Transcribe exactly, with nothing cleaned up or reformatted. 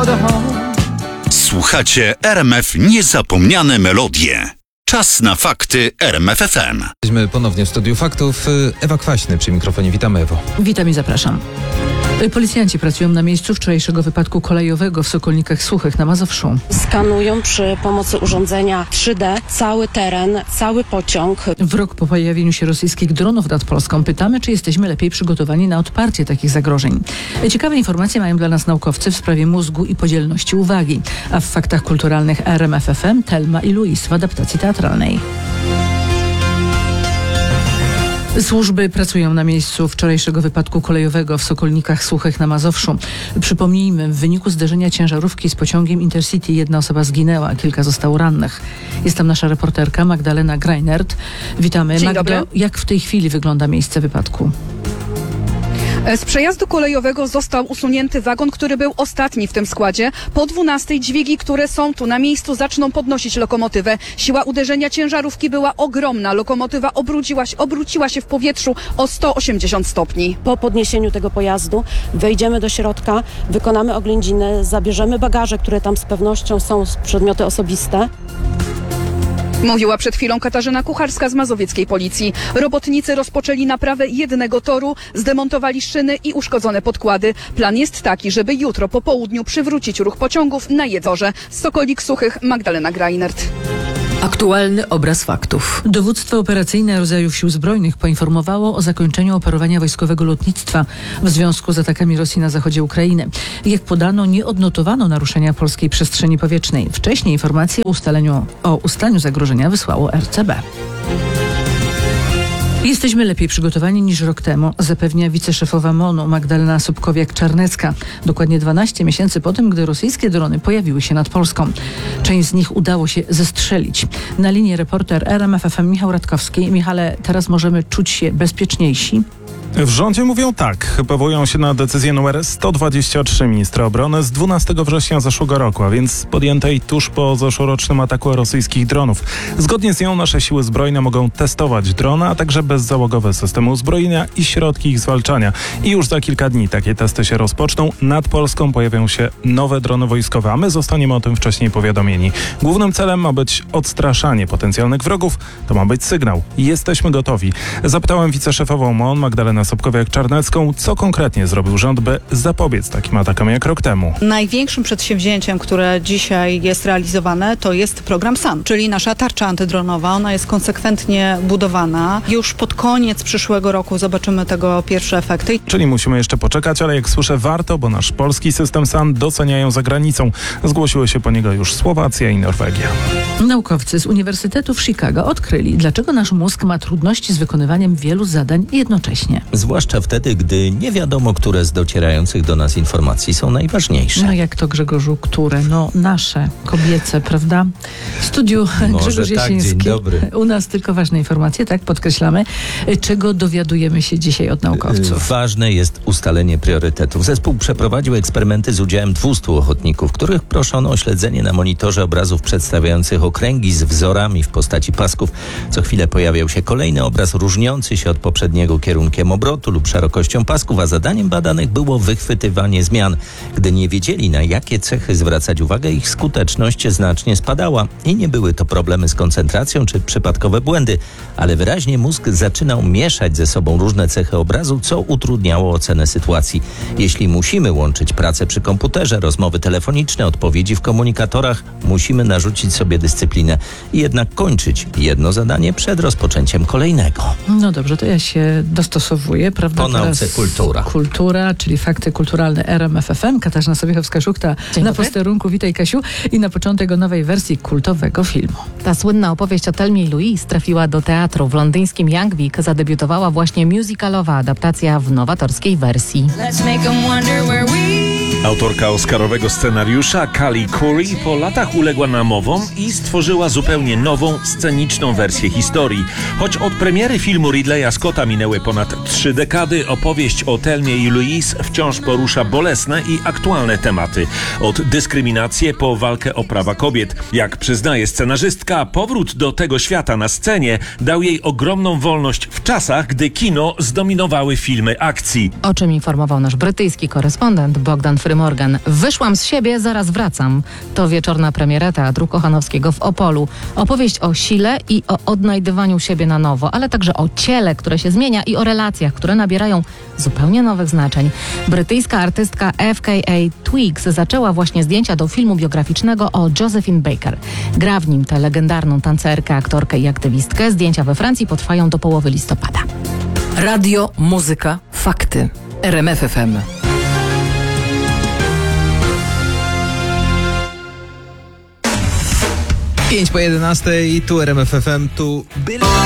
Słuchacie R M F Niezapomniane Melodie. Czas na fakty R M F F M. Jesteśmy ponownie w studiu faktów. Ewa Kwaśny przy mikrofonie. Witamy, Ewo. Witam i zapraszam. Policjanci pracują na miejscu wczorajszego wypadku kolejowego w Sokolnikach Suchych na Mazowszu. Skanują przy pomocy urządzenia trzy D cały teren, cały pociąg. W rok po pojawieniu się rosyjskich dronów nad Polską pytamy, czy jesteśmy lepiej przygotowani na odparcie takich zagrożeń. Ciekawe informacje mają dla nas naukowcy w sprawie mózgu i podzielności uwagi. A w faktach kulturalnych R M F F M Thelma i Louise w adaptacji teatralnej. Służby pracują na miejscu wczorajszego wypadku kolejowego w Sokolnikach Suchych na Mazowszu. Przypomnijmy, w wyniku zderzenia ciężarówki z pociągiem Intercity jedna osoba zginęła, a kilka zostało rannych. Jest tam nasza reporterka Magdalena Greinert. Witamy. Dzień Magdo, dobry. jak w tej chwili wygląda miejsce wypadku? Z przejazdu kolejowego został usunięty wagon, który był ostatni w tym składzie. Po dwunastej dźwigi, które są tu na miejscu, zaczną podnosić lokomotywę. Siła uderzenia ciężarówki była ogromna. Lokomotywa obróciła się, obróciła się w powietrzu o sto osiemdziesiąt stopni. Po podniesieniu tego pojazdu wejdziemy do środka, wykonamy oględziny, zabierzemy bagaże, które tam z pewnością są przedmioty osobiste. Mówiła przed chwilą Katarzyna Kucharska z mazowieckiej policji. Robotnicy rozpoczęli naprawę jednego toru, zdemontowali szyny i uszkodzone podkłady. Plan jest taki, żeby jutro po południu przywrócić ruch pociągów na Jedzorze. Z Sokolik Suchych, Magdalena Greinert. Aktualny obraz faktów. Dowództwo operacyjne rodzajów sił zbrojnych poinformowało o zakończeniu operowania wojskowego lotnictwa w związku z atakami Rosji na zachodzie Ukrainy. Jak podano, nie odnotowano naruszenia polskiej przestrzeni powietrznej. Wcześniej informacje o ustaleniu, o ustaleniu zagrożenia wysłało R C B. Jesteśmy lepiej przygotowani niż rok temu, zapewnia wiceszefowa MON-u Magdalena Sobkowiak-Czarnecka. Dokładnie dwanaście miesięcy po tym, gdy rosyjskie drony pojawiły się nad Polską. Część z nich udało się zestrzelić. Na linii reporter R M F F M Michał Radkowski. Michale, teraz możemy czuć się bezpieczniejsi? W rządzie mówią tak. Powołują się na decyzję numer sto dwadzieścia trzy ministra obrony z dwunastego września zeszłego roku, a więc podjętej tuż po zeszłorocznym ataku rosyjskich dronów. Zgodnie z nią nasze siły zbrojne mogą testować drony, a także bezzałogowe systemy uzbrojenia i środki ich zwalczania. I już za kilka dni takie testy się rozpoczną. Nad Polską pojawią się nowe drony wojskowe, a my zostaniemy o tym wcześniej powiadomieni. Głównym celem ma być odstraszanie potencjalnych wrogów. To ma być sygnał. Jesteśmy gotowi. Zapytałem wiceszefową MON Magdalenę Sobkowiak-Czarnecką, co konkretnie zrobił rząd, by zapobiec takim atakom jak rok temu. Największym przedsięwzięciem, które dzisiaj jest realizowane, to jest program S A M, czyli nasza tarcza antydronowa. Ona jest konsekwentnie budowana. Już pod koniec przyszłego roku zobaczymy tego pierwsze efekty. Czyli musimy jeszcze poczekać, ale jak słyszę, warto, bo nasz polski system S A M doceniają za granicą. Zgłosiły się po niego już Słowacja i Norwegia. Naukowcy z Uniwersytetu w Chicago odkryli, dlaczego nasz mózg ma trudności z wykonywaniem wielu zadań jednocześnie. Zwłaszcza wtedy, gdy nie wiadomo, które z docierających do nas informacji są najważniejsze. No jak to, Grzegorzu, które? No nasze, kobiece, prawda? W studiu Może Grzegorz tak, Jasiński. dzień dobry. U nas tylko ważne informacje, tak podkreślamy. Czego dowiadujemy się dzisiaj od naukowców? Ważne jest ustalenie priorytetów. Zespół przeprowadził eksperymenty z udziałem dwustu ochotników, których proszono o śledzenie na monitorze obrazów przedstawiających okręgi z wzorami w postaci pasków. Co chwilę pojawiał się kolejny obraz różniący się od poprzedniego kierunkiem obrotu lub szerokością pasków, a zadaniem badanych było wychwytywanie zmian. Gdy nie wiedzieli, na jakie cechy zwracać uwagę, ich skuteczność znacznie spadała i nie były to problemy z koncentracją czy przypadkowe błędy, ale wyraźnie mózg zaczynał mieszać ze sobą różne cechy obrazu, co utrudniało ocenę sytuacji. Jeśli musimy łączyć pracę przy komputerze, rozmowy telefoniczne, odpowiedzi w komunikatorach, musimy narzucić sobie dyscyplinę i jednak kończyć jedno zadanie przed rozpoczęciem kolejnego. No dobrze, to ja się dostosowuję, prawda? Po nauce Teraz kultura. Kultura, czyli fakty kulturalne R M F F M. Katarzyna Sobiechowska-Szuchta Dzień na dobry. posterunku. Witaj, Kasiu. I na początek o nowej wersji kultowego filmu. Ta słynna opowieść o Thelmie i Louise trafiła do teatru. W londyńskim Young Vic zadebiutowała właśnie musicalowa adaptacja w nowatorskiej wersji. Autorka oscarowego scenariusza Callie Curry po latach uległa namowom i stworzyła zupełnie nową, sceniczną wersję historii. Choć od premiery filmu Ridleya Scotta minęły ponad trzy dekady, opowieść o Thelmie i Louise wciąż porusza bolesne i aktualne tematy. Od dyskryminacji po walkę o prawa kobiet. Jak przyznaje scenarzystka, powrót do tego świata na scenie dał jej ogromną wolność w czasach, gdy kino zdominowały filmy akcji. O czym informował nasz brytyjski korespondent Bogdan Fry. Jeffrey Morgan. Wyszłam z siebie, zaraz wracam. To wieczorna premiera Teatru Kochanowskiego w Opolu. Opowieść o sile i o odnajdywaniu siebie na nowo, ale także o ciele, które się zmienia i o relacjach, które nabierają zupełnie nowych znaczeń. Brytyjska artystka F K A Twigs zaczęła właśnie zdjęcia do filmu biograficznego o Josephine Baker. Gra w nim tę legendarną tancerkę, aktorkę i aktywistkę. Zdjęcia we Francji potrwają do połowy listopada. Radio, muzyka, fakty. R M F F M. pięć po jedenastej, tu R M F F M, tu...